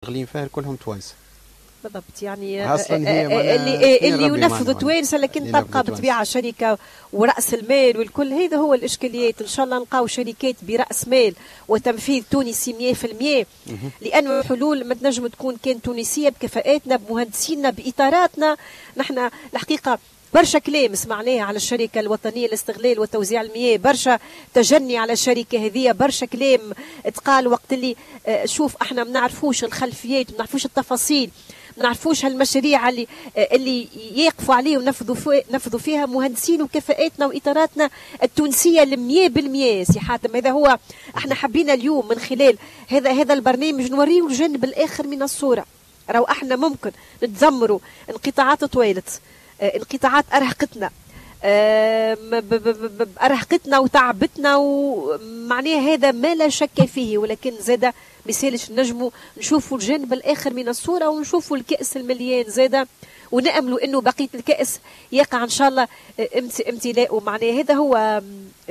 شغالين فيها كلهم توانسه. بالضبط، يعني اللي ينفذوا توانسه، لكن تبقى بطبيعه شركه ورأس المال والكل. هذا هو الإشكاليات. إن شاء الله نلقاو شركات برأس مال وتنفيذ تونسي 100%، لأنه الحلول ما تنجم تكون كان تونسية بكفاءاتنا بمهندسينا بإطاراتنا. نحن الحقيقة برشا كلام سمعناه على الشركة الوطنية للاستغلال وتوزيع المياه، برشا تجني على الشركة هذه، برشا كلام اتقال وقت اللي شوف احنا ما نعرفوش الخلفيات، ما نعرفوش التفاصيل، ما نعرفوش هالمشاريع اللي يقفوا عليه ونفذوا فيها مهندسين وكفاءاتنا وإطاراتنا التونسية 100%. سي حاتم، هذا هو احنا حبينا اليوم من خلال هذا البرنامج نوريه الجانب الآخر من الصورة. راهو احنا ممكن نتذمروا انقطاعات طويلة، انقطاعات أرهقتنا وتعبتنا، ومعناها هذا ما لا شك فيه، ولكن زاد مثالش نجموا نشوفوا الجانب الآخر من الصورة ونشوفوا الكأس المليان زاد، ونأملوا أنه بقية الكأس يقع إن شاء الله امتلاء. معناها هذا هو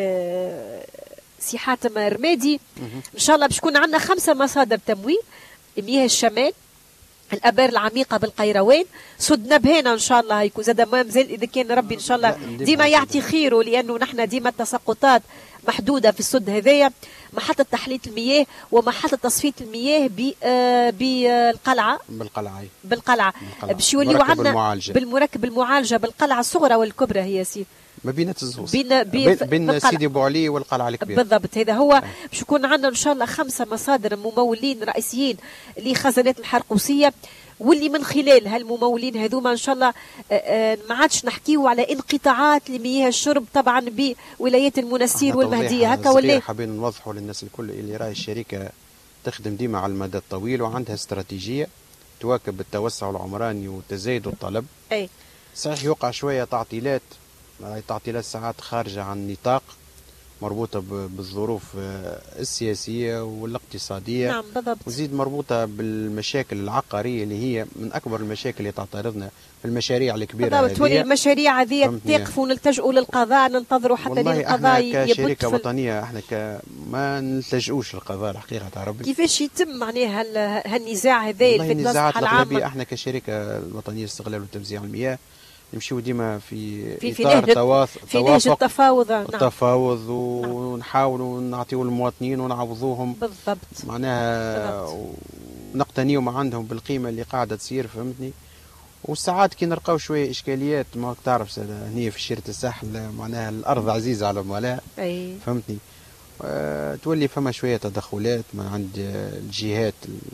سي حاتم رمادي. إن شاء الله باش يكون عندنا 5 مصادر تمويل: مياه الشمال، الابار العميقه بالقيروان، سد نبهانا ان شاء الله يكون زاد ما مازال، اذا كان ربي ان شاء الله ديما يعطي خيره، لانه نحن ديما التساقطات محدوده في السد هذايا. محطه تحليه المياه ومحطه تصفيه المياه بالقلعه باش يوليو عندنا بالمركب المعالجه بالقلعه الصغرى والكبرى. هي سي مدينة الزوز بين سيدي بوعلي والقلعة الكبيرة. بالضبط، هذا هو. باش يكون عندنا إن شاء الله 5 مصادر ممولين رئيسيين لخزانات الحرقوسية، واللي من خلال هالممولين هذوما إن شاء الله ما عادش نحكيو على انقطاعات لمياه الشرب طبعا بولايات المنستير والمهدية. هكا ولا حابين نوضحوا للناس الكل اللي راهي الشركة تخدم ديما على المدى الطويل وعندها استراتيجية تواكب التوسع العمراني وتزايد الطلب. أي صحيح يوقع شوية تعطيلات ساعات خارجة عن النطاق مربوطة بالظروف السياسية والاقتصادية. نعم بالضبط. وزيد مربوطة بالمشاكل العقارية اللي هي من أكبر المشاكل اللي تعترضنا في المشاريع الكبيرة هذه. بالضبط، المشاريع هذه تقف ونلتجئوا للقضاء، ننتظروا حتى للقضاء يبت. كشركة وطنية احنا ما نلتجئوش للقضاء الحقيقة تاع ربي. كيفاش يتم معناها هالنزاع هذا في النزاعات الأغلبية؟ احنا كشركة الوطنية للاستغلال وتوزيع المياه نمشيو ديما في إطار في نهج التفاوض ونحاولوا نعطيو المواطنين ونعوضوهم بالضبط، معناها نقتنيوا ما عندهم بالقيمة اللي قاعدة تصير، فهمتني. وساعات كي نلقاو شوية إشكاليات، ما تعرف هي في شيرة الساحل معناها الأرض عزيزة على مالها، فهمتني. تولي فما شوية تدخلات من عند الجهات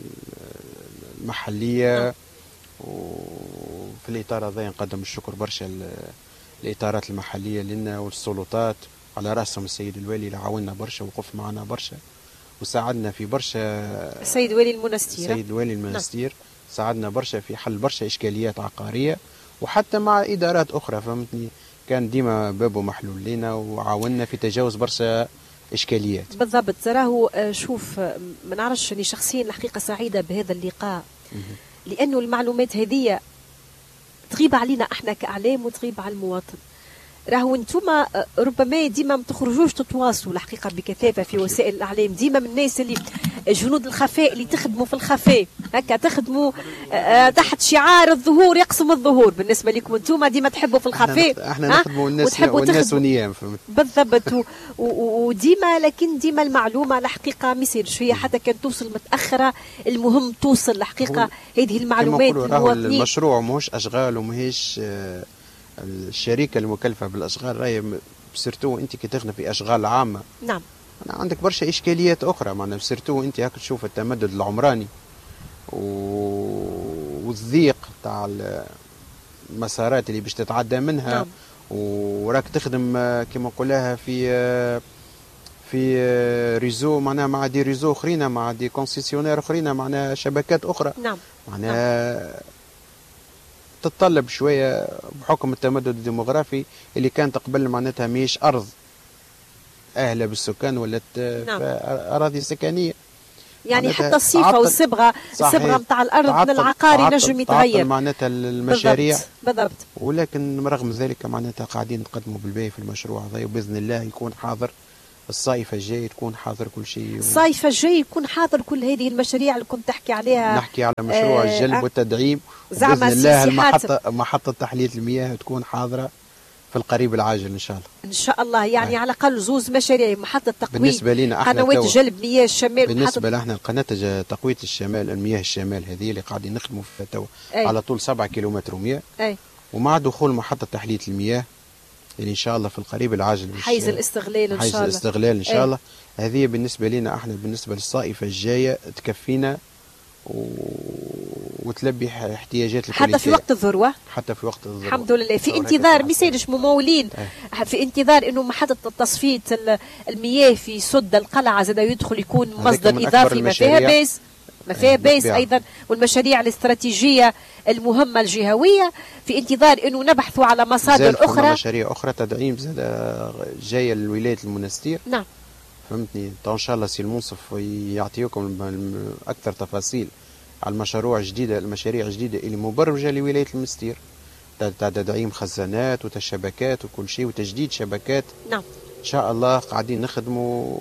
المحلية. وفي الإطار هذا نقدم الشكر برشا الإطارات المحلية لنا والسلطات، على رأسهم السيد الوالي اللي عاوننا برشا وقف معنا برشا وساعدنا في برشا. السيد والي المنستير ساعدنا برشا في حل برشا إشكاليات عقارية، وحتى مع إدارات أخرى، فهمتني، كان ديما بابه محلول لنا وعاوننا في تجاوز برشا إشكاليات. بالضبط. راهو شوف، ما نعرفش أني شخصيا الحقيقة سعيدة بهذا اللقاء، لأنه المعلومات هذه تغيب علينا احنا كإعلام وتغيب على المواطن. راهو انتم ربما ديما ما تخرجوش تتواصلوا الحقيقه بكثافه في وسائل الاعلام، ديما من الناس اللي جنود الخفاء اللي تخدموا في الخفاء، هكا تخدموا تحت شعار الظهور يقسم الظهور. بالنسبه لكم انتم ديما تحبوا في الخفاء، احنا نخدموا الناس ونيام، فهمت بالضبط. وديما لكن ديما المعلومه الحقيقه ما يصيرش هي حتى كان توصل متاخره، المهم توصل الحقيقه هذه المعلومات للمواطنين. المشروع ماهوش اشغال وماهيش الشركة المكلفة بالأشغال، راهي سيرتو أنت كي تخدم في أشغال عامة. نعم. عندك برشا إشكاليات أخرى، معناها سيرتو أنت هاك تشوف التمدد العمراني والضيق تاع المسارات اللي باش تتعدى منها. نعم. وراك تخدم كما نقولها في ريزو، معناها مع دي ريزو أخرين، مع دي كونسيسيونير أخرين، معناها شبكات أخرى. نعم. معناها تتطلب شوية بحكم التمدد الديموغرافي اللي كانت قبل معناتها ميش أرض أهلة بالسكان، ولات أراضي سكنية. يعني حتى الصفة والصبغة متاع الأرض من العقاري نجم يتغير معناتها المشاريع. بالضبط. ولكن رغم ذلك معناتها قاعدين نقدموا بالباهي في المشروع هذا، وبإذن الله يكون حاضر الصيفة الجاي تكون حاضر كل شيء. الصيفة الجاي يكون حاضر كل هذه المشاريع اللي كنت تحكي عليها. نحكي على مشروع الجلب والتدعيم، بإذن الله محطة تحلية المياه تكون حاضرة في القريب العاجل إن شاء الله. إن شاء الله يعني على الأقل زوز مشاريع، محطة تقوية بالنسبة لنا قنوات جلب مياه الشمال. بالنسبة لنا قناة تقوية الشمال، المياه الشمال هذه اللي قاعدين نخدموا فيها توا على طول 7 كيلومتر ومياه. ومع دخول محطة تحلية المياه اللي إن شاء الله في القريب العاجل حيز الاستغلال إن شاء الله. حيز الاستغلال إن شاء الله. هذه بالنسبة لنا احنا بالنسبة للصائفة الجاية تكفينا وتلبي احتياجات الكل حتى في وقت الذروة. حتى في وقت الذروة الحمد لله. في انتظار ميسالش ممولين في انتظار انه محطة تصفية المياه في سد القلعة زاد يدخل يكون مصدر اضافي ما فيها باس، ما فيها باس ايضا. والمشاريع الاستراتيجية المهمة الجهوية في انتظار انه نبحثوا على مصادر اخرى، مشاريع اخرى تدعيم زاد جايه للولاية المنستير. نعم فهمتني. ان شاء الله سي المنصف يعطيكم اكثر تفاصيل على المشاريع الجديده اللي مبرمجه لولايه المنستير، تدعيم خزانات وتشبكات وكل شيء وتجديد شبكات. نعم ان شاء الله قاعدين نخدموا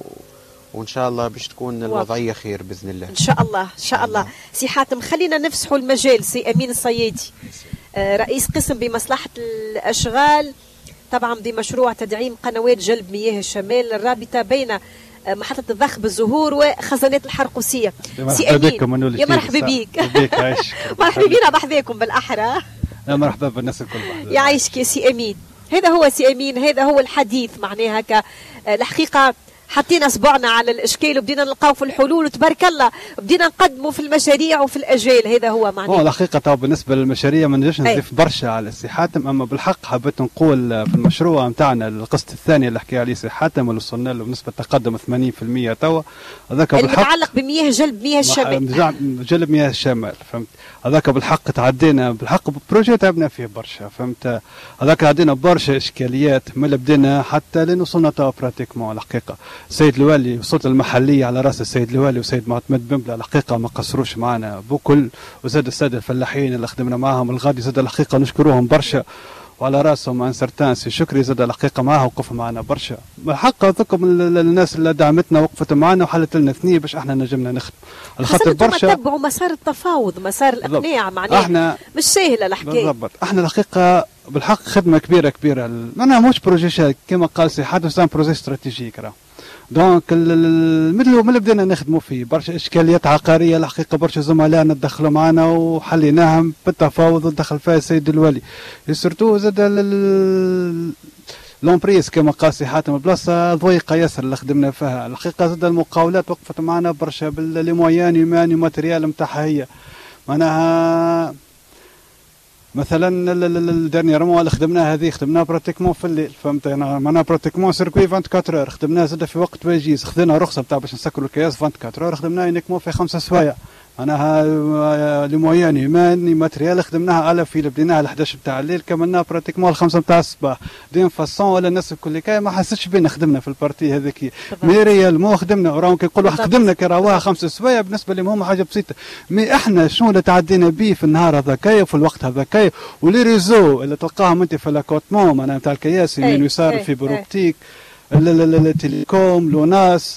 وان شاء الله باش تكون الوضعيه خير باذن الله. ان شاء الله ان شاء الله. سي حاتم خلينا نفسحوا المجال. سي امين الصيادي رئيس قسم بمصلحه الاشغال طبعا بمشروع تدعيم قنوات جلب مياه الشمال الرابطه بين محطة الضخ بالزهور وخزانات الحرقوسية. سي أمين يا مرحبا بيك. مرحبا بينا بحذاكم بالأحرى. مرحبا بالناس الكل. يعيشك يا سي أمين. هذا هو سي أمين، هذا هو الحديث معناها الحقيقة حطينا اصبعنا على الاشكال وبدينا نلقاو في الحلول وتبارك الله بدينا نقدموا في المشاريع وفي الاجال. هذا هو معناه. الحقيقه بالنسبه للمشاريع ما نجمش نضيف برشا على سي حاتم، اما بالحق حبيت نقول في المشروع نتاعنا القسط الثاني اللي حكي عليه سي حاتم اللي وصلنا له بنسبه تقدم 80% توا، هذاك بالحق المتعلق بمياه جلب مياه الشمال. جلب مياه الشمال فهمت. هذاك بالحق تعدينا بالحق ببروجي تعبنا فيه برشا فهمت. هذاك عدينا برشا اشكاليات من اللي بدينا حتى لين وصلنا توا براتيكمون. الحقيقه السيد الوالي وصلت المحليه على راس السيد الوالي والسيد معتمد بمبلة الحقيقه ما قصروش معنا بكل، وزاد الساده الفلاحين اللي خدمنا معاهم الغادي زاد الحقيقه نشكروهم برشا، وعلى راسهم انسرتان سي شكري زاد الحقيقه معاه وقف معنا برشا. بالحق هذوكم الناس اللي دعمتنا وقفت معنا وحلت لنا ثنيه باش احنا نجمنا نخدم على خاطر برشا. تبعوا مسار التفاوض مسار الاقناع معناها احنا مش سهله الحكايه. بالضبط. احنا الحقيقه بالحق خدمه كبيره معناها مش بروجي كما قال سي حاتم سان بروجي استراتيجيك راه. دونك من اللي بدينا نخدموا فيه برشا اشكاليات عقاريه الحقيقه برشا زملائنا تدخلوا معنا وحليناهم بالتفاوض ودخل فيها السيد الوالي. سورتو زاد لومبريس كما قال سي حاتم البلاصه ضيقه ياسر اللي خدمنا فيها الحقيقه. زاد المقاولات وقفت معنا برشا باللي مويان يومان وماتريال نتاعها هي معناها مثلا الدرنيير مو اللي خدمناه هذه خدمناها براتيكمون في الليل فهمت. معناها براتيكمون سيركوي 24 اور خدمناه زاد في وقت واجيز. خذينا رخصه بتاع باش نسكروا الكياس 24 اور خدمناه ينكمون في 5 سوايع معناها لي مويان يمان ماتريال خدمناها على في بديناها ل 11 تاع الليل كملناها براتيكمون ل 5 تاع الصباح دين فاسون ولا الناس الكل كاي ما حسيتش بينا خدمنا في البارتي هذيك مي ريال مو خدمنا وراهم كيقول واحد خدمنا كي راواها 5 سوايع بالنسبه لهم هما حاجه بسيطه. مي احنا شنو اللي تعدينا به في النهار هذاكايا وفي الوقت هذاكايا ولي ريزو اللي تلقاهم انت في لاكوتمون معناها نتاع الكياس يمين يسار في بروبتيك التليكوم لوناس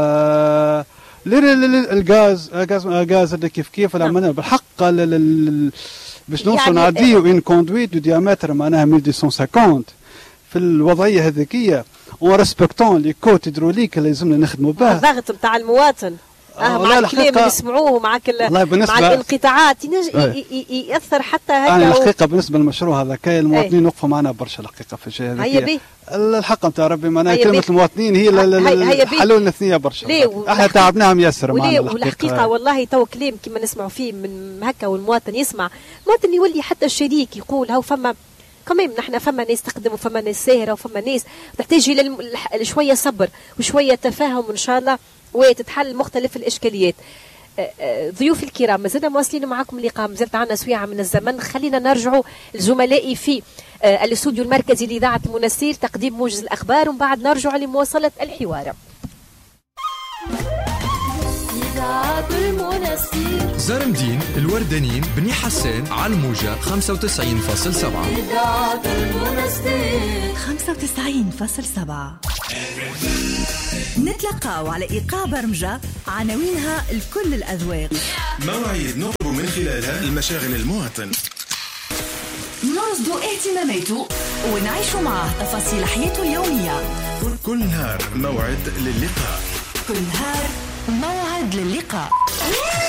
الغاز اللي كيف العملنا بالحق باش نوصل نعديو ان كوندويت دو ديامتر معناها 1250 في الوضعيه هذيكيه وريسبكتون لي كوت هيدروليك اللي لازمنا نخدموا به. الضغط نتاع المواطن مع الكلام اللي نسمعوه مع الانقطاعات ياثر حتى هكا. انا الحقيقه بالنسبه للمشروع هذا كاين المواطنين وقفوا معنا برشا الحقيقه في الشيء هذا. الحق نتاع ربي معناها كلمه المواطنين هي حلوا لنا ثنيه برشا. احنا تعبناهم ياسر معنا والحقيقه والله تو كلام كما نسمعوا فيه من هكا والمواطن يسمع المواطن يولي حتى الشريك يقول هاو فما كمان نحن فما ناس تخدم وفما ناس ساهره وفما ناس تحتاج الى شويه صبر وشويه تفاهم ان شاء الله وتتحل مختلف الاشكاليات. ضيوف الكرام مازلنا مواصلين معكم اللقاء مازالت عندنا سويعه من الزمن. خلينا نرجعوا لزملائي في الاستوديو المركزي لاذاعه المنستير تقديم موجز الاخبار ومن بعد نرجع لمواصله الحوار. إذاعة المنستير زرمدين الوردانين بني حسان على الموجة 95.7 إذاعة المنستير 95.7 نتلقاو على إيقاع برمجة عناوينها لكل الأذواق. مواعيد نطلب من خلالها المشاغل المواطن، نرصد اهتماماته ونعيش معه تفاصيل حياته اليومية. كل نهار موعد للقاء. كل نهار موعد للقاء.